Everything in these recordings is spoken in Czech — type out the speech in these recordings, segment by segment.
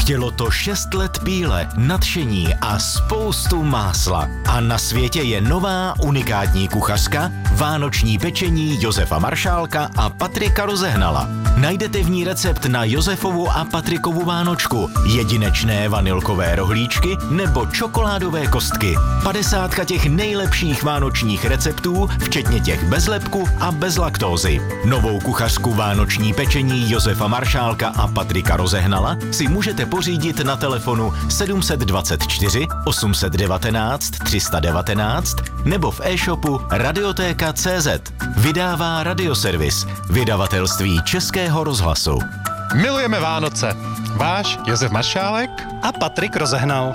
Chtělo to 6 let píle, nadšení a spoustu másla. A na světě je nová unikátní kuchařka, vánoční pečení Josefa Maršálka a Patrika Rozehnala. Najdete v ní recept na Josefovu a Patrikovu vánočku, jedinečné vanilkové rohlíčky nebo čokoládové kostky. 50 těch nejlepších vánočních receptů, včetně těch bez lepku a bez laktózy. Novou kuchařku vánoční pečení Josefa Maršálka a Patrika Rozehnala si můžete pořídit na telefonu 724 819 319 nebo v e-shopu radiotéka.cz. Vydává Radioservis, vydavatelství Českého rozhlasu. Milujeme Vánoce. Váš Josef Maršálek a Patrik Rozehnal.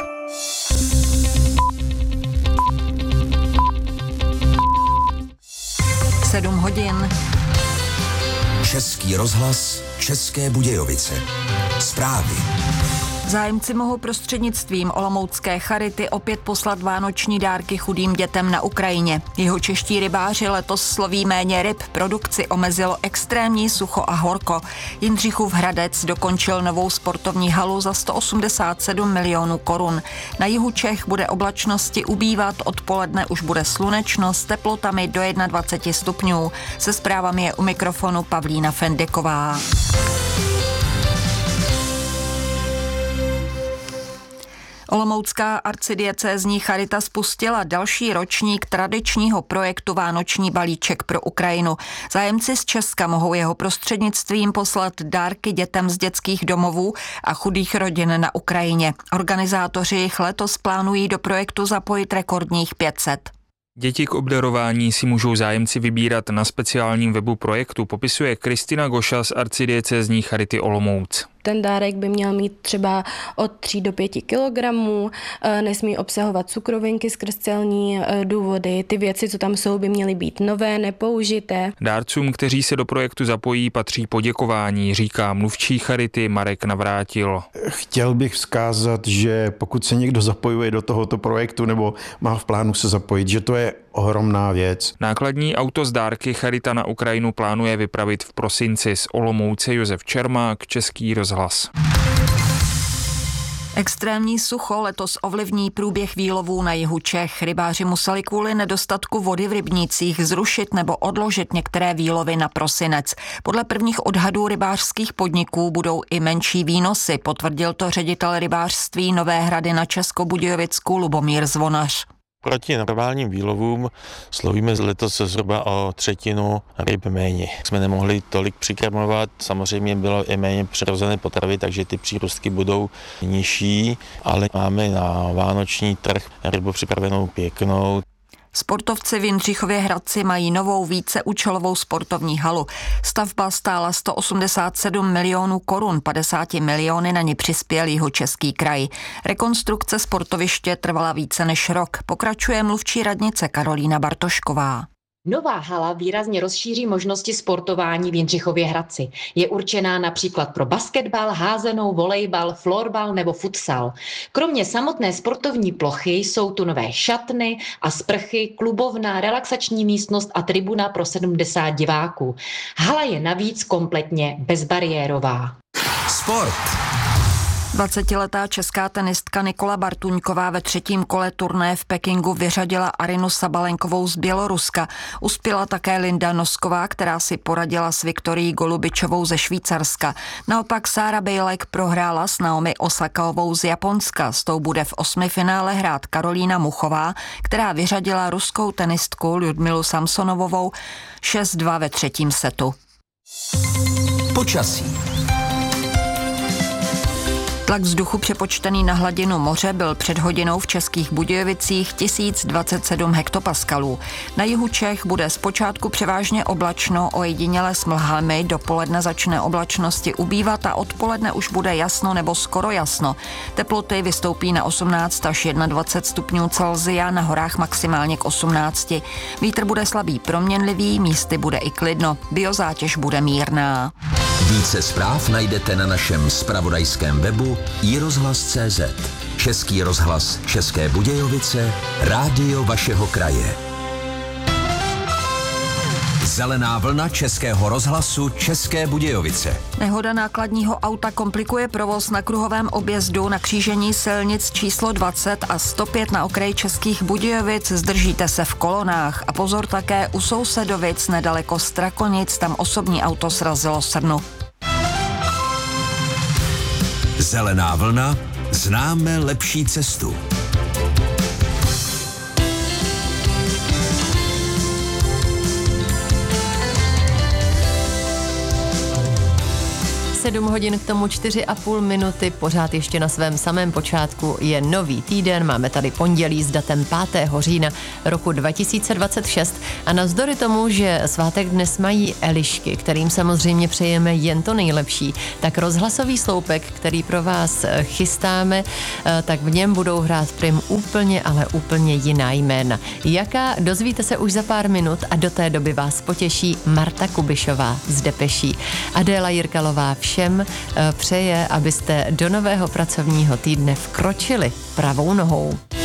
Sedm hodin. Český rozhlas, České Budějovice. Zprávy. Zájemci mohou prostřednictvím olomoucké charity opět poslat vánoční dárky chudým dětem na Ukrajině. Jihočeští rybáři letos sloví méně ryb, produkci omezilo extrémní sucho a horko. Jindřichův Hradec dokončil novou sportovní halu za 187 milionů korun. Na jihu Čech bude oblačnosti ubývat, odpoledne už bude slunečno s teplotami do 21 stupňů. Se zprávami je u mikrofonu Pavlína Fendeková. Olomoucká arcidiecézní charita spustila další ročník tradičního projektu Vánoční balíček pro Ukrajinu. Zájemci z Česka mohou jeho prostřednictvím poslat dárky dětem z dětských domovů a chudých rodin na Ukrajině. Organizátoři jich letos plánují do projektu zapojit rekordních 500. Děti k obdarování si můžou zájemci vybírat na speciálním webu projektu, popisuje Kristina Goša z arcidiecézní charity Olomouc. Ten dárek by měl mít třeba od 3 do 5 kilogramů, nesmí obsahovat cukrovinky skrz celní důvody. Ty věci, co tam jsou, by měly být nové, nepoužité. Dárcům, kteří se do projektu zapojí, patří poděkování, říká mluvčí charity Marek Navrátil. Chtěl bych vzkázat, že pokud se někdo zapojuje do tohoto projektu nebo má v plánu se zapojit, že to je ohromná věc. Nákladní auto z dárky charita na Ukrajinu plánuje vypravit v prosinci. Z Olomouce Josef Čermák, Český rozhlas. Extrémní sucho letos ovlivní průběh výlovů na jihu Čech. Rybáři museli kvůli nedostatku vody v rybnících zrušit nebo odložit některé výlovy na prosinec. Podle prvních odhadů rybářských podniků budou i menší výnosy, potvrdil to ředitel rybářství Nové Hrady na Českobudějovicku Lubomír Zvonař. Proti normálním výlovům slovíme letos zhruba o 1/3 ryb méně. Jsme nemohli tolik přikrmovat, samozřejmě bylo i méně přirozené potravy, takže ty přírůstky budou nižší, ale máme na vánoční trh rybu připravenou pěknou. Sportovci v Jindřichově Hradci mají novou víceúčelovou sportovní halu. Stavba stála 187 milionů korun, 50 miliony na ní přispěl Jihočeský kraj. Rekonstrukce sportoviště trvala více než rok, pokračuje mluvčí radnice Karolína Bartošková. Nová hala výrazně rozšíří možnosti sportování v Jindřichově Hradci. Je určená například pro basketbal, házenou, volejbal, florbal nebo futsal. Kromě samotné sportovní plochy jsou tu nové šatny a sprchy, klubovna, relaxační místnost a tribuna pro 70 diváků. Hala je navíc kompletně bezbariérová. Sport. 20letá česká tenistka Nikola Bartuňková ve 3. kole turnaje v Pekingu vyřadila Arinu Sabalenkovou z Běloruska. Uspěla také Linda Nosková, která si poradila s Viktorií Golubičovou ze Švýcarska. Naopak Sára Bejlek prohrála s Naomi Osakaovou z Japonska. S tou bude v 8. finále hrát Karolína Muchová, která vyřadila ruskou tenistku Ludmilu Samsonovovou 6-2 ve 3. setu. Počasí. Tlak vzduchu přepočtený na hladinu moře byl před hodinou v Českých Budějovicích 1027 hektopaskalů. Na jihu Čech bude zpočátku převážně oblačno, ojediněle s mlhami, dopoledne začne oblačnosti ubývat a odpoledne už bude jasno nebo skoro jasno. Teploty vystoupí na 18 až 21 stupňů Celsia, na horách maximálně k 18. Vítr bude slabý proměnlivý, místy bude i klidno, biozátěž bude mírná. Více zpráv najdete na našem zpravodajském webu iRozhlas.cz. Český rozhlas České Budějovice, rádio vašeho kraje. Zelená vlna Českého rozhlasu České Budějovice. Nehoda nákladního auta komplikuje provoz na kruhovém objezdu na křížení silnic číslo 20 a 105 na okraji Českých Budějovic. Zdržíte se v kolonách. A pozor také u Sousedovic nedaleko Strakonic, tam osobní auto srazilo srnu. Zelená vlna, známe lepší cestu. 7 hodin k tomu 4,5 minuty, pořád ještě na svém samém počátku je nový týden, máme tady pondělí s datem 5. října roku 2026 a navzdory tomu, že svátek dnes mají Elišky, kterým samozřejmě přejeme jen to nejlepší, tak rozhlasový sloupek, který pro vás chystáme, tak v něm budou hrát prim úplně, ale úplně jiná jména. Jaká, dozvíte se už za pár minut a do té doby vás potěší Marta Kubišová z Depeší. Adéla Jirkalová všem přeje, abyste do nového pracovního týdne vkročili pravou nohou.